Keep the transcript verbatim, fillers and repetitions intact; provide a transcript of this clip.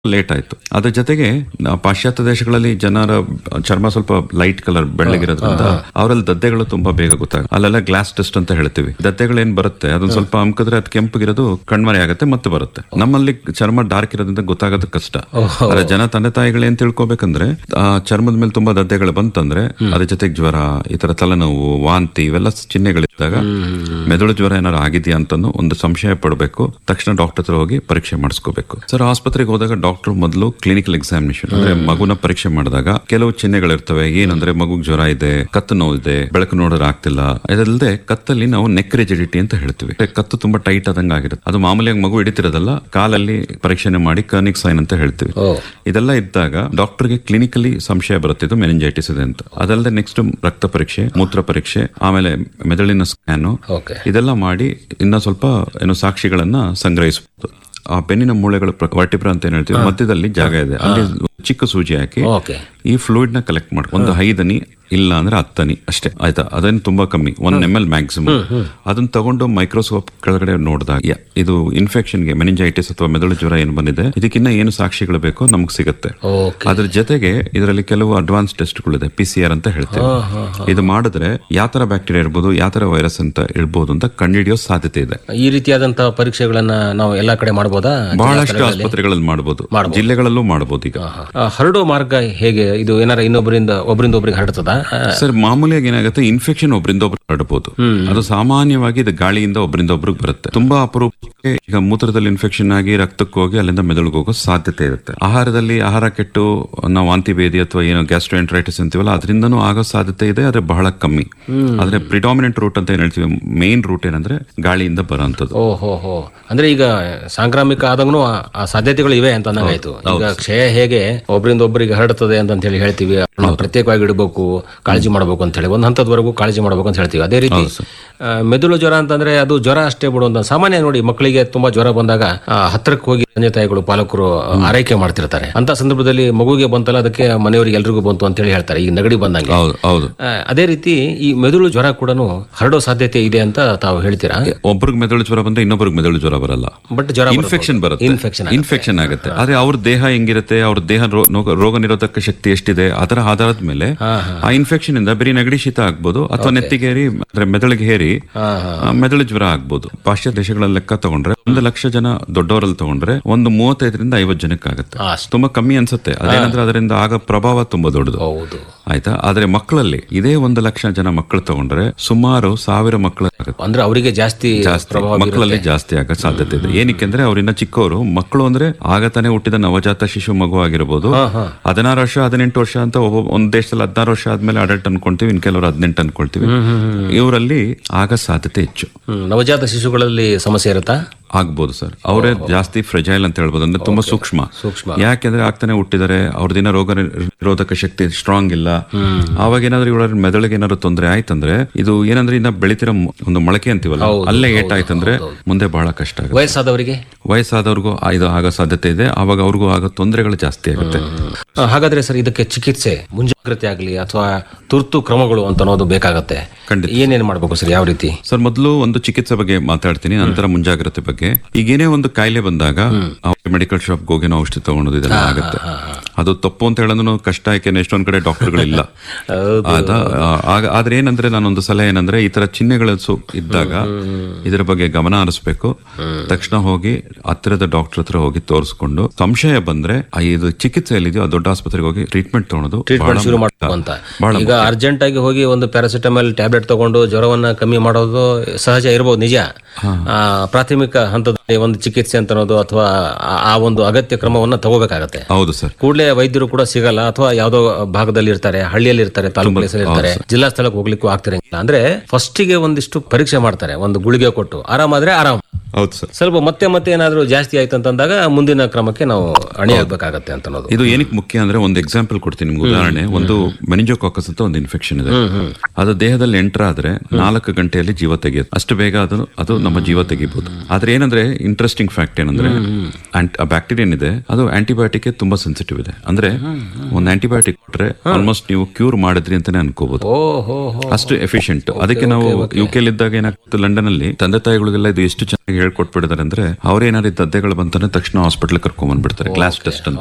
Late ಆಯ್ತು. ಅದ್ರ ಜೊತೆಗೆ ಪಾಶ್ಚಾತ್ಯ ದೇಶಗಳಲ್ಲಿ ಜನರ ಚರ್ಮ ಸ್ವಲ್ಪ ಲೈಟ್ ಕಲರ್ ಬೆಳ್ಳಗಿರೋದ್ರಿಂದ ಅವರಲ್ಲಿ ದದ್ದೆಗಳು ತುಂಬಾ ಬೇಗ ಗೊತ್ತಾಗ. ಅಲ್ಲೆಲ್ಲ ಗ್ಲಾಸ್ ಟೆಸ್ಟ್ ಅಂತ ಹೇಳ್ತೀವಿ. ದದ್ದೆಗಳೇನ್ ಬರುತ್ತೆ ಅದನ್ನ ಸ್ವಲ್ಪ ಅಮ್ಕಿದ್ರೆ ಅದು ಕೆಂಪಗಿರೋದು ಕಣ್ಮರೆ ಆಗುತ್ತೆ ಮತ್ತೆ ಬರುತ್ತೆ. ನಮ್ಮಲ್ಲಿ ಚರ್ಮ ಡಾರ್ಕ್ ಇರೋದ್ರಿಂದ ಗೊತ್ತಾಗೋದು ಕಷ್ಟ. ಆದ್ರೆ ಜನ ತಂದೆ ತಾಯಿಗಳೇನ್ ತಿಳ್ಕೊಬೇಕಂದ್ರೆ ಆ ಚರ್ಮದ ಮೇಲೆ ತುಂಬಾ ದದ್ದೆಗಳು ಬಂತಂದ್ರೆ ಅದ್ರ ಜೊತೆಗೆ ಜ್ವರ, ಈ ತರ ತಲೆನೋವು, ವಾಂತಿ ಇವೆಲ್ಲ ಚಿಹ್ನೆಗಳಿದ್ದಾಗ ಮೆದುಳು ಜ್ವರ ಏನಾರು ಆಗಿದೆಯಾ ಅಂತ ಒಂದು ಸಂಶಯ ಪಡಬೇಕು. ತಕ್ಷಣ ಡಾಕ್ಟರ್ ಹತ್ರ ಹೋಗಿ ಪರೀಕ್ಷೆ ಮಾಡಿಸ್ಕೋಬೇಕು. ಸರ್, ಆಸ್ಪತ್ರೆಗೆ ಹೋದಾಗ ಡಾಕ್ಟರ್ ಮೊದಲು ಕ್ಲಿನಿಕಲ್ ಎಕ್ಸಾಮಿನೇಷನ್ ಅಂದ್ರೆ ಮಗುನ ಪರೀಕ್ಷೆ ಮಾಡಿದಾಗ ಕೆಲವು ಚಿಹ್ನೆಗಳಿರ್ತವೆ. ಏನಂದ್ರೆ ಮಗುಗ್ ಜ್ವರ ಇದೆ, ಕತ್ತು ನೋವು ಇದೆ, ಬೆಳಕು ನೋಡೋರು ಆಗ್ತಿಲ್ಲ. ಇದಲ್ಲದೆ ಕತ್ತಲ್ಲಿ ನಾವು ನೆಕ್ ರಿಜಿಡಿಟಿ ಅಂತ ಹೇಳ್ತೀವಿ. ಕತ್ತು ತುಂಬಾ ಟೈಟ್ ಆದಂಗ ಆಗಿರುತ್ತೆ. ಅದು ಮಾಮೂಲಿಯಾಗಿ ಮಗು ಹಿಡಿತಿರೋದಲ್ಲ, ಕಾಲಲ್ಲಿ ಪರೀಕ್ಷೆ ಮಾಡಿ ಕರ್ನಿಕ್ ಸೈನ್ ಅಂತ ಹೇಳ್ತೀವಿ. ಇದೆಲ್ಲ ಇದ್ದಾಗ ಡಾಕ್ಟರ್ಗೆ ಕ್ಲಿನಿಕಲಿ ಸಂಶಯ ಬರುತ್ತೆ ಇದು ಮೆನಿಂಜೈಟಿಸ್ ಇದೆ ಅಂತ. ಅದಲ್ಲದೆ ನೆಕ್ಸ್ಟ್ ರಕ್ತ ಪರೀಕ್ಷೆ, ಮೂತ್ರ ಪರೀಕ್ಷೆ, ಆಮೇಲೆ ಮೆದುಳಿನ ಸ್ಕ್ಯಾನು ಇದೆಲ್ಲ ಮಾಡಿ ಇನ್ನ ಸ್ವಲ್ಪ ಏನು ಸಾಕ್ಷಿಗಳನ್ನ ಸಂಗ್ರಹಿಸಬಹುದು. ಆ ಬೆನ್ನಿನ ಮೂಳೆಗಳು ವರ್ಟಿಬ್ರಾ ಅಂತ ಏನ್ ಹೇಳ್ತೀವಿ, ಮಧ್ಯದಲ್ಲಿ ಜಾಗ ಇದೆ, ಅಲ್ಲಿ ಚಿಕ್ಕ ಸೂಜಿ ಹಾಕಿ ಈ ಫ್ಲೂಯಿಡ್ ನ ಕಲೆಕ್ಟ್ ಮಾಡಿ ಒಂದು ಐದನಿ ಇಲ್ಲ ಅಂದ್ರೆ ಹತ್ತನಿ ಅಷ್ಟೇ, ಆಯ್ತಾ? ಅದೇನು ತುಂಬಾ ಕಮ್ಮಿ, ಒನ್ ಎಮ್ ಎಲ್ ಮ್ಯಾಕ್ಸಿಮಮ್. ಅದನ್ನ ತಗೊಂಡು ಮೈಕ್ರೋಸ್ಕೋಪ್ ಕೆಳಗಡೆ ನೋಡಿದಾಗ ಇದು ಇನ್ಫೆಕ್ಷನ್ ಗೆ ಮೆನಿಂಜೈಟಿಸ್ ಅಥವಾ ಮೆದುಳು ಜ್ವರ ಏನು ಬಂದಿದೆ, ಇದಕ್ಕಿನ್ನ ಏನು ಸಾಕ್ಷಿಗಳು ಬೇಕೋ ನಮ್ಗೆ ಸಿಗುತ್ತೆ. ಅದ್ರ ಜೊತೆಗೆ ಇದರಲ್ಲಿ ಕೆಲವು ಅಡ್ವಾನ್ಸ್ ಟೆಸ್ಟ್ಗಳಿದೆ, ಪಿ ಸಿ ಆರ್ ಅಂತ ಹೇಳ್ತೇವೆ. ಇದು ಮಾಡಿದ್ರೆ ಯಾವ ತರ ಬ್ಯಾಕ್ಟೀರಿಯಾ ಇರ್ಬೋದು, ಯಾವ ತರ ವೈರಸ್ ಅಂತ ಇರ್ಬೋದು ಅಂತ ಕಂಡುಹಿಡಿಯೋ ಸಾಧ್ಯತೆ ಇದೆ. ಈ ರೀತಿಯಾದಂತಹ ಪರೀಕ್ಷೆಗಳನ್ನ ನಾವು ಎಲ್ಲಾ ಕಡೆ ಮಾಡಬಹುದಾ? ಬಹಳಷ್ಟು ಆಸ್ಪತ್ರೆಗಳಲ್ಲಿ ಮಾಡಬಹುದು, ಜಿಲ್ಲೆಗಳಲ್ಲೂ ಮಾಡಬಹುದು. ಈಗ ಹರಡೋ ಮಾರ್ಗ ಹೇಗೆ? ಇದು ಏನಾರ ಇನ್ನೊಬ್ಬರಿಂದ ಒಬ್ಬರಿಂದ ಒಬ್ಬರಿಗೆ ಹರಡ್ತದ? ಸರ್, ಮಾಮೂಲಿಯಾಗಿ ಏನಾಗುತ್ತೆ, ಇನ್ಫೆಕ್ಷನ್ ಒಬ್ಬರಿಂದ ಒಬ್ರು ಹರಡಬಹುದು. ಅದು ಸಾಮಾನ್ಯವಾಗಿ ಇದು ಗಾಳಿಯಿಂದ ಒಬ್ಬರಿಂದ ಒಬ್ರಿಗೆ ಬರುತ್ತೆ. ತುಂಬಾ ಅಪರೂಪಕ್ಕೆ ಈಗ ಮೂತ್ರದಲ್ಲಿ ಇನ್ಫೆಕ್ಷನ್ ಆಗಿ ರಕ್ತಕ್ಕೆ ಹೋಗಿ ಅಲ್ಲಿಂದ ಮೆದುಳಿಗೆ ಹೋಗೋ ಸಾಧ್ಯತೆ ಇರುತ್ತೆ. ಆಹಾರದಲ್ಲಿ ಆಹಾರ ಕೆಟ್ಟು ನಾವು ವಾಂತಿ ಭೇದಿ ಅಥವಾ ಏನೋ ಗ್ಯಾಸ್ಟ್ರೋಎಂಟರೈಟಿಸ್ ಅಂತೀವಲ್ಲ, ಅದರಿಂದನೂ ಆಗೋ ಸಾಧ್ಯತೆ ಇದೆ, ಆದ್ರೆ ಬಹಳ ಕಮ್ಮಿ. ಆದ್ರೆ ಪ್ರಿಡಾಮಿನೆಂಟ್ ರೂಟ್ ಅಂತ ಏನ್ ಹೇಳ್ತೀವಿ, ಮೇನ್ ರೂಟ್ ಏನಂದ್ರೆ ಗಾಳಿಯಿಂದ ಬರೋಂಥದ್ದು. ಓಹೋ, ಅಂದ್ರೆ ಈಗ ಸಾಂಕ್ರಾಮಿಕ ಆದಾಗೂ ಆ ಸಾಧ್ಯತೆಗಳು ಇವೆ ಅಂತ ಅನ್ನಂಗಾಯ್ತು. ಈಗ ಕ್ಷಯ ಹೇಗೆ ಒಬ್ಬರಿಂದ ಒಬ್ಬರಿಗೆ ಹರಡುತ್ತದೆ ಅಂತ ಹೇಳಿ ಹೇಳ್ತೀವಿ, ಪ್ರತ್ಯೇಕವಾಗಿ ಇಡಬೇಕು, ಕಾಳಜಿ ಮಾಡಬೇಕು ಅಂತ ಹೇಳಿ ಒಂದ್ ಹಂತದವರೆಗೂ ಕಾಳಜಿ ಮಾಡಬೇಕು ಅಂತ ಹೇಳ್ತೀವಿ. ಅದೇ ರೀತಿ ಮೆದುಳು ಜ್ವರ ಅಂತಂದ್ರೆ ಅದು ಜ್ವರ ಅಷ್ಟೇ ಬಿಡುವಂತ ಸಾಮಾನ್ಯ. ನೋಡಿ, ಮಕ್ಕಳಿಗೆ ತುಂಬಾ ಜ್ವರ ಬಂದಾಗ ಹತ್ತಿರಕ್ಕೆ ಹೋಗಿ ತಂದೆ ತಾಯಿಗಳು, ಪಾಲಕರು ಆರೈಕೆ ಮಾಡ್ತಿರ್ತಾರೆ. ಅಂತ ಸಂದರ್ಭದಲ್ಲಿ ಮಗುಗೆ ಬಂತಲ್ಲ, ಅದಕ್ಕೆ ಮನೆಯವರಿಗೆ ಎಲ್ರಿಗೂ ಬಂತು ಅಂತ ಹೇಳಿ ಹೇಳ್ತಾರೆ, ಈಗ ನೆಗಡಿ ಬಂದಂಗೆ. ಅದೇ ರೀತಿ ಈ ಮೆದುಳು ಜ್ವರ ಕೂಡ ಹರಡೋ ಸಾಧ್ಯತೆ ಇದೆ ಅಂತ ತಾವು ಹೇಳ್ತೀರಾ? ಒಬ್ರಿಗೆ ಮೆದುಳು ಜ್ವರ ಬಂದ್ರೆ ಇನ್ನೊಬ್ರಿಗೆ ಮೆದುಳು ಜ್ವರ ಬರಲ್ಲ, ಬಟ್ ಜ್ವರ ಇನ್ಫೆಕ್ಷನ್ ಬರುತ್ತೆ. ಇನ್ಫೆಕ್ಷನ್ ಇನ್ಫೆಕ್ಷನ್ ಆಗುತ್ತೆ. ಆದ್ರೆ ಅವ್ರ ದೇಹ ಹೆಂಗಿರುತ್ತೆ, ಅವ್ರ ದೇಹ ರೋಗ ನಿರೋಧಕ ಶಕ್ತಿ ಎಷ್ಟಿದೆ ಅದರ ಆಧಾರದ ಮೇಲೆ ಆ ಇನ್ಫೆಕ್ಷನ್ ಇಂದ ಬರೀ ನೆಗಡಿ ಶೀತ ಆಗ್ಬೋದು, ಅಥವಾ ನೆತ್ತಿಗೇರಿ ಅಂದ್ರೆ ಮೆದುಳಿಗೆ ಹೇರಿ ಮೆದುಳು ಜ್ವರ ಆಗ್ಬೋದು. ಪಾಶ್ಚಾತ್ಯ ದೇಶಗಳಲ್ಲಿ ಲೆಕ್ಕ ತಗೊಂಡ್ರೆ ಒಂದು ಲಕ್ಷ ಜನ ದೊಡ್ಡವರಲ್ಲಿ ತಗೊಂಡ್ರೆ ಒಂದು ಮೂವತ್ತೈದರಿಂದ ಐವತ್ತು ಜನಕ್ಕೆ ಆಗುತ್ತೆ. ತುಂಬಾ ಕಮ್ಮಿ ಅನ್ಸುತ್ತೆ. ಅದೇನಂದ್ರೆ ಅದರಿಂದ ಆಗ ಪ್ರಭಾವ ತುಂಬಾ ದೊಡ್ಡದು, ಆಯ್ತಾ? ಆದ್ರೆ ಮಕ್ಕಳಲ್ಲಿ ಇದೇ ಒಂದು ಲಕ್ಷ ಜನ ಮಕ್ಕಳು ತಗೊಂಡ್ರೆ ಸುಮಾರು ಸಾವಿರ ಮಕ್ಕಳು ಆಗುತ್ತೆ. ಅಂದ್ರೆ ಅವರಿಗೆ ಜಾಸ್ತಿ ಜಾಸ್ತಿ ಮಕ್ಕಳಲ್ಲಿ ಜಾಸ್ತಿ ಆಗೋ ಸಾಧ್ಯತೆ ಇದೆ. ಏನಕ್ಕೆ ಅಂದ್ರೆ ಅವ್ರಿನ್ನ ಚಿಕ್ಕವರು ಮಕ್ಕಳು ಅಂದ್ರೆ ಆಗತಾನೆ ಹುಟ್ಟಿದ ನವಜಾತ ಶಿಶು ಮಗು ಆಗಿರ್ಬೋದು. ಹದಿನಾರು ವರ್ಷ ಹದಿನೆಂಟು ವರ್ಷ ಅಂತ ಒಬ್ಬ ಒಂದ್ ದೇಶದಲ್ಲಿ ಹದಿನಾರು ವರ್ಷ ಆದ್ಮೇಲೆ ಅಡಲ್ಟ್ ಅನ್ಕೊಂತೀವಿ, ಇನ್ ಕೆಲವರು ಹದಿನೆಂಟು ಅನ್ಕೊಳ್ತೀವಿ. ಇವರಲ್ಲಿ ಆಗ ಸಾಧ್ಯತೆ ಹೆಚ್ಚು. ನವಜಾತ ಶಿಶುಗಳಲ್ಲಿ ಸಮಸ್ಯೆ ಇರುತ್ತಾ? ಆಗ್ಬೋದು ಸರ್. ಅವರೇ ಜಾಸ್ತಿ ಫ್ರೆಜೈಲ್ ಅಂತ ಹೇಳ್ಬೋದು, ಅಂದ್ರೆ ತುಂಬಾ ಸೂಕ್ಷ್ಮ. ಸೂಕ್ಷ್ಮ ಯಾಕೆಂದ್ರೆ ಆಗ್ತಾನೆ ಹುಟ್ಟಿದರೆ ಅವ್ರದಿನ ರೋಗ ನಿರೋಧಕ ಶಕ್ತಿ ಸ್ಟ್ರಾಂಗ್ ಇಲ್ಲ. ಅವಾಗ ಏನಾದ್ರು ಇವರ ಮೆದುಳಿಗೆ ಏನಾದ್ರು ತೊಂದರೆ ಆಯ್ತಂದ್ರೆ, ಇದು ಏನಂದ್ರೆ ಇನ್ನ ಬೆಳಿತಿರೋ ಒಂದು ಮೊಳಕೆ ಅಂತೀವಲ್ಲ, ಅಲ್ಲೇ ಏಟಾಯ್ತಂದ್ರೆ ಮುಂದೆ ಬಹಳ ಕಷ್ಟ ಆಗುತ್ತೆ. ವಯಸ್ಸಾದವರಿಗೆ ವಯಸ್ಸಾದವ್ರಿಗೂ ಇದು ಆಗೋ ಸಾಧ್ಯತೆ ಇದೆ. ಅವಾಗ ಅವ್ರಿಗೂ ಆಗೋ ತೊಂದರೆಗಳು ಜಾಸ್ತಿ ಆಗುತ್ತೆ. ಹಾಗಾದ್ರೆ ಸರ್, ಇದಕ್ಕೆ ಚಿಕಿತ್ಸೆ, ಮುಂಜಾಗ್ರತೆ ಆಗಲಿ ಅಥವಾ ತುರ್ತು ಕ್ರಮಗಳು ಅಂತ ಅನ್ನೋದು ಬೇಕಾಗತ್ತೆ. ಖಂಡಿತ. ಏನೇನು ಮಾಡ್ಬೇಕು ಸರ್? ಯಾವ ರೀತಿ? ಸರ್, ಮೊದಲು ಒಂದು ಚಿಕಿತ್ಸೆ ಬಗ್ಗೆ ಮಾತಾಡ್ತೀನಿ, ನಂತರ ಮುಂಜಾಗ್ರತೆ ಬಗ್ಗೆ. ಈಗೇನೇ ಒಂದು ಕಾಯಿಲೆ ಬಂದಾಗ ಮೆಡಿಕಲ್ ಶಾಪ್ ಹೋಗಿ ನಾವು ಔಷಧಿ ತಗೊಳೋದು ಇದೆಲ್ಲ ಆಗುತ್ತೆ. ಅದು ತಪ್ಪು ಅಂತ ಹೇಳೋದು ಕಷ್ಟ, ಯಾಕೆಂದ್ರೆ ಎಷ್ಟೊಂದ್ ಕಡೆ ಡಾಕ್ಟರ್ಗಳಿಲ್ಲ. ಆದ್ರೆ ಏನಂದ್ರೆ ನಾನೊಂದು ಸಲಹೆ ಏನಂದ್ರೆ, ಈ ತರ ಚಿಹ್ನೆಗಳು ಇದ್ದಾಗ ಇದರ ಬಗ್ಗೆ ಗಮನ ಹರಿಸಬೇಕು. ತಕ್ಷಣ ಹೋಗಿ ಹತ್ತಿರದ ಡಾಕ್ಟರ್ ಹತ್ರ ಹೋಗಿ ತೋರಿಸ್ಕೊಂಡು, ಸಂಶಯ ಬಂದ್ರೆ ಇದು ಚಿಕಿತ್ಸೆ ಎಲ್ಲಿದೆಯೋ ಆ ದೊಡ್ಡ ಆಸ್ಪತ್ರೆಗೆ ಹೋಗಿ ಟ್ರೀಟ್ಮೆಂಟ್ ತಗೊಳೋದು. ಈಗ ಅರ್ಜೆಂಟ್ ಆಗಿ ಹೋಗಿ ಒಂದು ಪ್ಯಾರಾಸಿಟಮಾಲ್ ಟ್ಯಾಬ್ಲೆಟ್ ತಗೊಂಡು ಜ್ವರವನ್ನ ಕಮ್ಮಿ ಮಾಡೋದು ಸಹಜ ಇರಬಹುದು, ನಿಜ. ಪ್ರಾಥಮಿಕ ಹಂತದಲ್ಲಿ ಒಂದು ಚಿಕಿತ್ಸೆ ಅಂತ ಅನ್ನೋದು ಅಥವಾ ಆ ಒಂದು ಅಗತ್ಯ ಕ್ರಮವನ್ನ ತಗೋಬೇಕಾಗತ್ತೆ. ಹೌದು ಸರ್. ಕೂಡಲೇ ವೈದ್ಯರು ಕೂಡ ಸಿಗಲ್ಲ, ಅಥವಾ ಯಾವ್ದೋ ಭಾಗದಲ್ಲಿ ಇರ್ತಾರೆ, ಹಳ್ಳಿಯಲ್ಲಿ ಇರ್ತಾರೆ, ತಾಲೂಕು ಪ್ಲೇಸಲ್ಲಿ ಇರ್ತಾರೆ, ಜಿಲ್ಲಾ ಸ್ಥಳಕ್ಕೆ ಹೋಗ್ಲಿಕ್ಕೂ ಆಗ್ತಿರಂಗಿಲ್ಲ. ಅಂದ್ರೆ ಫಸ್ಟ್ ಗೆ ಒಂದಿಷ್ಟು ಪರೀಕ್ಷೆ ಮಾಡ್ತಾರೆ, ಒಂದು ಗುಳಿಗೆ ಕೊಟ್ಟು ಆರಾಮಾದ್ರೆ ಆರಾಮ್. ಹೌದು ಸರ್. ಸ್ವಲ್ಪ ಮತ್ತೆ ಮತ್ತೆ ಏನಾದ್ರು ಜಾಸ್ತಿ ಆಯ್ತು ಅಂತಂದಾಗ ಮುಂದಿನ ಕ್ರಮಕ್ಕೆ ನಾವು ಅಣಿಯಾಗಬೇಕಾಗತ್ತೆ ಅಂತ ಅನ್ನೋದು. ಇದು ಏನಕ್ಕೆ ಮುಖ್ಯ ಅಂದ್ರೆ, ಒಂದು ಎಕ್ಸಾಂಪಲ್ ಕೊಡ್ತೀನಿ ನಿಮ್ಗೆ, ಉದಾಹರಣೆ. ಒಂದು ಮೆನಿಂಜೋಕಾಕಸ್ ಅಂತ ಒಂದು ಇನ್ಫೆಕ್ಷನ್ ಇದೆ. ಅದು ದೇಹದಲ್ಲಿ ಎಂಟರ್ ಆದ್ರೆ ನಾಲ್ಕು ಗಂಟೆಯಲ್ಲಿ ಜೀವ ತೆಗೆಯುತ್ತೆ. ಅಷ್ಟು ಬೇಗ ಅದು ಅದು ನಮ್ಮ ಜೀವ ತೆಗಿಬಹುದು. ಆದ್ರೆ ಏನಂದ್ರೆ ಇಂಟ್ರೆಸ್ಟಿಂಗ್ ಫ್ಯಾಕ್ಟ್ ಏನಂದ್ರೆ ಬ್ಯಾಕ್ಟೀರಿಯಾ ಏನಿದೆ ಅದು ಆಂಟಿಬಯೋಟಿಕ್ ತುಂಬಾ ಸೆನ್ಸಿಟಿವ್ ಇದೆ. ಅಂದ್ರೆ ಒಂದು ಆಂಟಿಬಯೋಟಿಕ್ ಕೊಟ್ರೆ ಆಲ್ಮೋಸ್ಟ್ ನೀವು ಕ್ಯೂರ್ ಮಾಡಿದ್ರಿ ಅಂತಾನೆ ಅನ್ಕೋಬಹುದು, ಅಷ್ಟು ಎಫಿಷಿಯಂಟ್. ಅದಕ್ಕೆ ನಾವು ಯು ಕೆ ಇದ್ದಾಗ ಏನಾಗ್ತದೆ, ಲಂಡನ್ ಅಲ್ಲಿ ತಂದೆ ತಾಯಿಗಳಿಗೆಲ್ಲ ಇದು ಎಷ್ಟು ಚೆನ್ನಾಗಿ ಹೇಳ್ಕೊಟ್ಬಿಟ್ಟಿದ್ದಾರೆ ಅಂದ್ರೆ ಅವ್ರೇನಾದ್ರು ದದ್ದೆಗಳು ಬಂತಾನೆ ತಕ್ಷಣ ಹಾಸ್ಪಿಟಲ್ ಕರ್ಕೊಂಡ್ ಬಂದ್ಬಿಡ್ತಾರೆ, ಗ್ಲಾಸ್ ಟೆಸ್ಟ್ ಅಂತ.